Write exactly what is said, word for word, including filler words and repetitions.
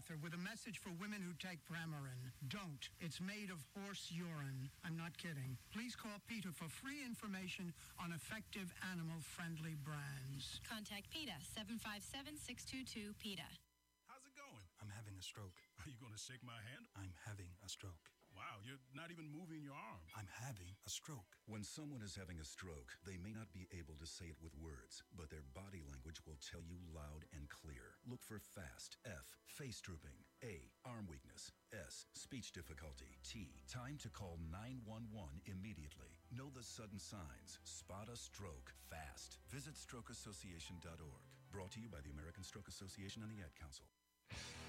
Arthur, with a message for women who take Premarin. Don't. It's made of horse urine. I'm not kidding. Please call Peter for free information on effective animal-friendly brands. Contact PETA, seven five seven, six two two, PETA. How's it going? I'm having a stroke. Are you going to shake my hand? I'm having a stroke. Wow, you're not even moving your arm. I'm having a stroke. When someone is having a stroke, they may not be able to say it with words, but their body language will tell you loud and clear. Look for FAST. F, face drooping. A, arm weakness. S, speech difficulty. T, time to call nine one one immediately. Know the sudden signs. Spot a stroke fast. Visit stroke association dot org. Brought to you by the American Stroke Association and the Ad Council.